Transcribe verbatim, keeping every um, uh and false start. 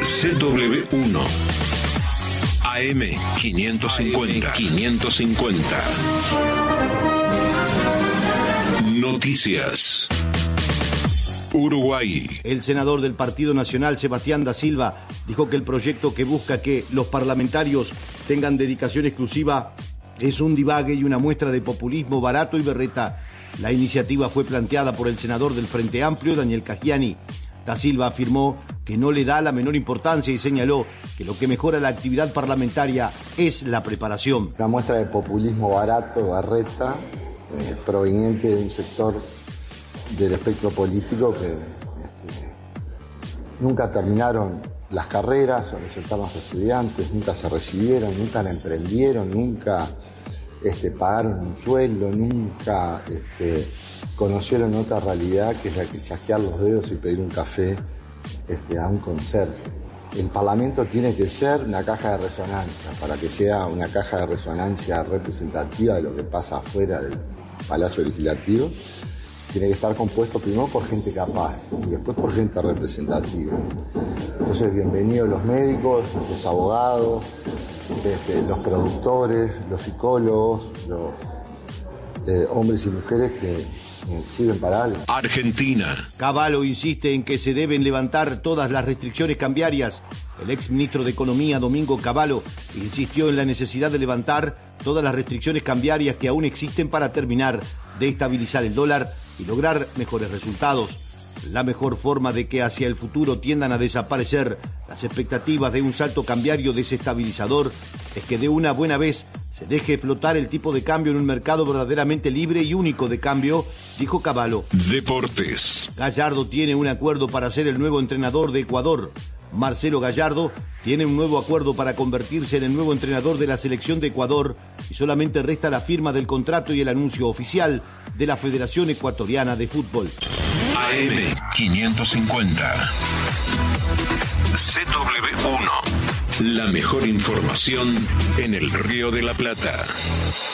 C W uno. A M quinientos cincuenta. quinientos cincuenta. Noticias. Uruguay. El senador del Partido Nacional, Sebastián da Silva, dijo que el proyecto que busca que los parlamentarios tengan dedicación exclusiva es un divague y una muestra de populismo barato y berreta. La iniciativa fue planteada por el senador del Frente Amplio, Daniel Cagiani. Da Silva afirmó que no le da la menor importancia y señaló que lo que mejora la actividad parlamentaria es la preparación. Una muestra de populismo barato, berreta, eh, proveniente de un sector del espectro político que este, nunca terminaron las carreras, solicitaron a los estudiantes, nunca se recibieron, nunca la emprendieron, nunca este, pagaron un sueldo, nunca este, conocieron otra realidad que es la que chasquear los dedos y pedir un café este, a un conserje. El Parlamento tiene que ser una caja de resonancia, para que sea una caja de resonancia representativa de lo que pasa afuera del Palacio Legislativo. Tiene que estar compuesto primero por gente capaz y después por gente representativa. Entonces, bienvenidos los médicos, los abogados, este, los productores, los psicólogos, los eh, hombres y mujeres que eh, sirven para algo. Argentina. Cavallo insiste en que se deben levantar todas las restricciones cambiarias. El exministro de Economía, Domingo Cavallo, insistió en la necesidad de levantar todas las restricciones cambiarias que aún existen para terminar de estabilizar el dólar y lograr mejores resultados. La mejor forma de que hacia el futuro tiendan a desaparecer las expectativas de un salto cambiario desestabilizador es que de una buena vez se deje flotar el tipo de cambio en un mercado verdaderamente libre y único de cambio, dijo Cavallo. Deportes. Gallardo tiene un acuerdo para ser el nuevo entrenador de Ecuador. Marcelo Gallardo tiene un nuevo acuerdo para convertirse en el nuevo entrenador de la selección de Ecuador y solamente resta la firma del contrato y el anuncio oficial de la Federación Ecuatoriana de Fútbol. A M quinientos cincuenta. C W uno. La mejor información en el Río de la Plata.